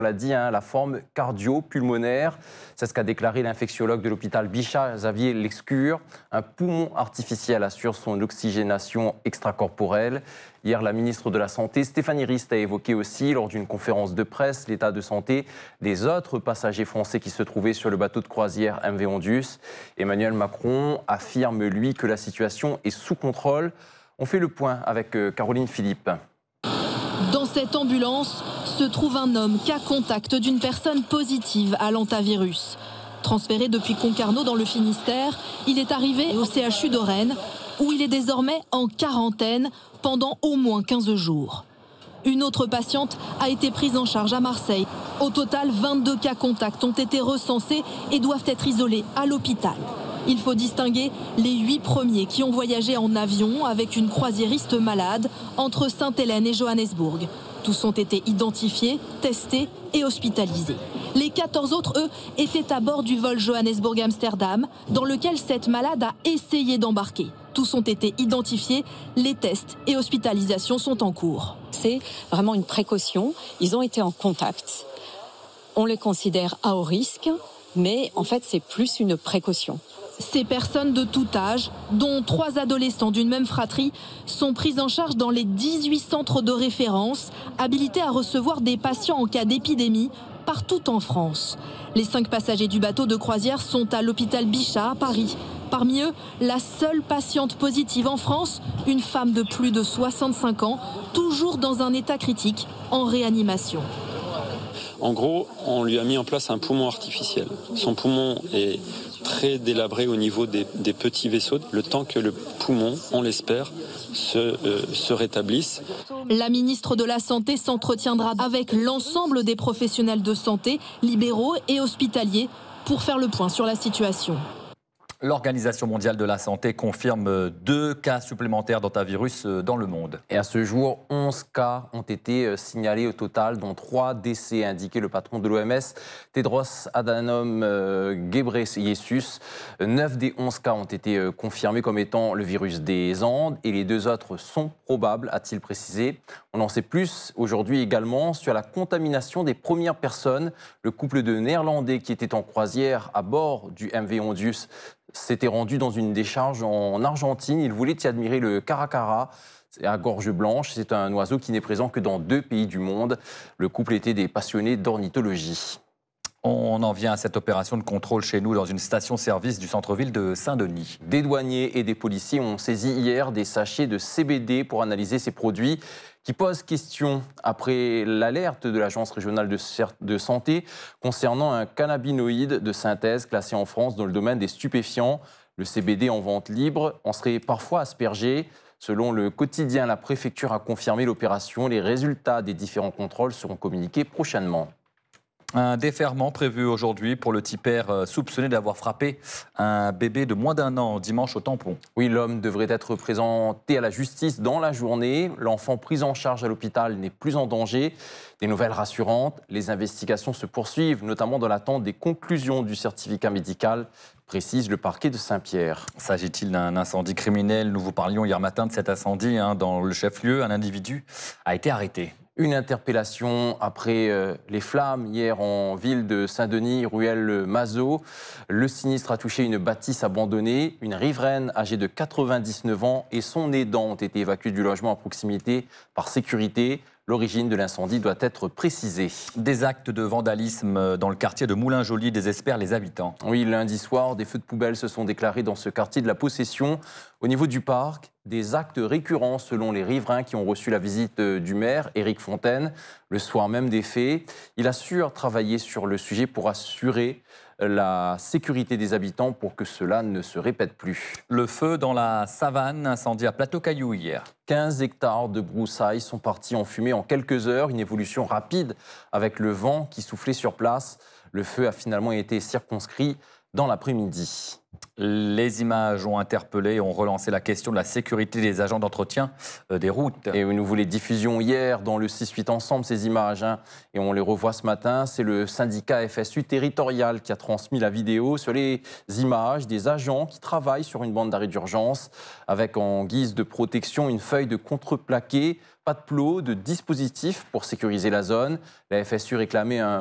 On l'a dit, la forme cardio-pulmonaire, c'est ce qu'a déclaré l'infectiologue de l'hôpital Bichat, Xavier Lescure. Un poumon artificiel assure son oxygénation extracorporelle. Hier, la ministre de la Santé, Stéphanie Rist, a évoqué aussi, lors d'une conférence de presse, l'état de santé des autres passagers français qui se trouvaient sur le bateau de croisière MV Ondius. Emmanuel Macron affirme, lui, que la situation est sous contrôle. On fait le point avec Caroline Philippe. Dans cette ambulance se trouve un homme cas contact d'une personne positive à l'hantavirus. Transféré depuis Concarneau dans le Finistère, il est arrivé au CHU de Rennes où il est désormais en quarantaine pendant au moins 15 jours. Une autre patiente a été prise en charge à Marseille. Au total, 22 cas contacts ont été recensés et doivent être isolés à l'hôpital. Il faut distinguer les 8 premiers qui ont voyagé en avion avec une croisiériste malade entre Sainte-Hélène et Johannesburg. Tous ont été identifiés, testés et hospitalisés. Les 14 autres, eux, étaient à bord du vol Johannesburg-Amsterdam, dans lequel cette malade a essayé d'embarquer. Tous ont été identifiés, les tests et hospitalisations sont en cours. C'est vraiment une précaution, ils ont été en contact. On les considère à haut risque, mais en fait c'est plus une précaution. Ces personnes de tout âge, dont 3 adolescents d'une même fratrie, sont prises en charge dans les 18 centres de référence, habilités à recevoir des patients en cas d'épidémie partout en France. Les 5 passagers du bateau de croisière sont à l'hôpital Bichat à Paris. Parmi eux, la seule patiente positive en France, une femme de plus de 65 ans, toujours dans un état critique, en réanimation. En gros, on lui a mis en place un poumon artificiel. Son poumon est très délabré au niveau des petits vaisseaux, le temps que le poumon, on l'espère, se rétablisse. La ministre de la Santé s'entretiendra avec l'ensemble des professionnels de santé, libéraux et hospitaliers, pour faire le point sur la situation. L'Organisation mondiale de la santé confirme 2 cas supplémentaires d'hantavirus dans le monde. Et à ce jour, 11 cas ont été signalés au total, dont 3 décès, a indiqué le patron de l'OMS, Tedros Adhanom Ghebreyesus. 9 des 11 cas ont été confirmés comme étant le virus des Andes et les 2 autres sont probables, a-t-il précisé. On en sait plus aujourd'hui également sur la contamination des premières personnes. Le couple de Néerlandais qui était en croisière à bord du MV Ondius s'était rendu dans une décharge en Argentine. Il voulait y admirer le caracara à gorge blanche. C'est un oiseau qui n'est présent que dans 2 pays du monde. Le couple était des passionnés d'ornithologie. On en vient à cette opération de contrôle chez nous dans une station-service du centre-ville de Saint-Denis. Des douaniers et des policiers ont saisi hier des sachets de CBD pour analyser ces produits qui posent question après l'alerte de l'Agence régionale de santé concernant un cannabinoïde de synthèse classé en France dans le domaine des stupéfiants. Le CBD en vente libre en serait parfois aspergé. Selon le quotidien, la préfecture a confirmé l'opération. Les résultats des différents contrôles seront communiqués prochainement. Un déferrement prévu aujourd'hui pour le tipeur soupçonné d'avoir frappé un bébé de moins d'1 an dimanche au tampon. Oui, l'homme devrait être présenté à la justice dans la journée. L'enfant pris en charge à l'hôpital n'est plus en danger. Des nouvelles rassurantes. Les investigations se poursuivent, notamment dans l'attente des conclusions du certificat médical, précise le parquet de Saint-Pierre. S'agit-il d'un incendie criminel? Nous vous parlions hier matin de cet incendie dans le chef-lieu. Un individu a été arrêté. Une interpellation après les flammes hier en ville de Saint-Denis, ruelle Mazot. Le sinistre a touché une bâtisse abandonnée. Une riveraine âgée de 99 ans et son aidant ont été évacués du logement à proximité par sécurité. L'origine de l'incendie doit être précisée. Des actes de vandalisme dans le quartier de Moulin-Joly désespèrent les habitants. Oui, lundi soir, des feux de poubelle se sont déclarés dans ce quartier de la Possession. Au niveau du parc, des actes récurrents selon les riverains qui ont reçu la visite du maire, Éric Fontaine, le soir même des faits. Il assure travailler sur le sujet pour assurer la sécurité des habitants pour que cela ne se répète plus. Le feu dans la savane, incendie à Plateau-Caillou hier. 15 hectares de broussailles sont partis en fumée en quelques heures. Une évolution rapide avec le vent qui soufflait sur place. Le feu a finalement été circonscrit dans l'après-midi. Les images ont interpellé, ont relancé la question de la sécurité des agents d'entretien des routes. Et nous vous les diffusions hier dans le 6-8 ensemble, ces images, hein, et on les revoit ce matin. C'est le syndicat FSU territorial qui a transmis la vidéo sur les images des agents qui travaillent sur une bande d'arrêt d'urgence avec en guise de protection une feuille de contreplaqué, pas de plot, de dispositif pour sécuriser la zone. La FSU réclamait un